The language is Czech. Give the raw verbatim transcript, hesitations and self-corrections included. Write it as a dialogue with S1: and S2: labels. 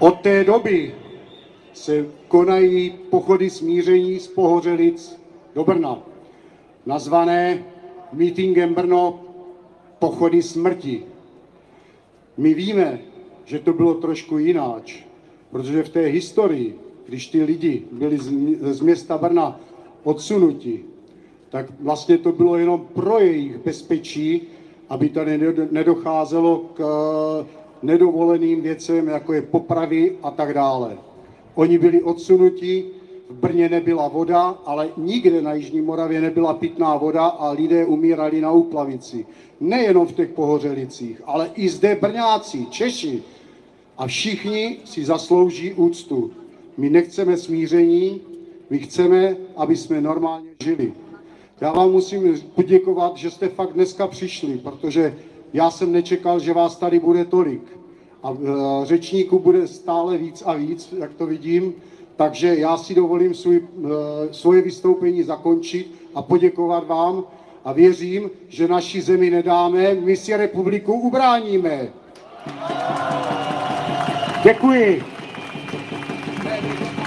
S1: Od té doby se konají pochody smíření z Pohořelic do Brna, nazvané mítingem Brno pochody smrti. My víme, že to bylo trošku jináč, protože v té historii, když ty lidi byli z města Brna odsunuti, tak vlastně to bylo jenom pro jejich bezpečí, aby tady nedocházelo k nedovoleným věcem, jako je popravy a tak dále. Oni byli odsunuti, v Brně nebyla voda, ale nikde na Jižní Moravě nebyla pitná voda a lidé umírali na úplavici. Nejenom v těch Pohořelicích, ale i zde Brňáci, Češi. A všichni si zaslouží úctu. My nechceme smíření, my chceme, aby jsme normálně žili. Já vám musím poděkovat, že jste fakt dneska přišli, protože já jsem nečekal, že vás tady bude tolik. A řečníků bude stále víc a víc, jak to vidím. Takže já si dovolím svůj, svoje vystoupení zakončit a poděkovat vám. A věřím, že naši zemi nedáme, my si republiku ubráníme. Děkuji.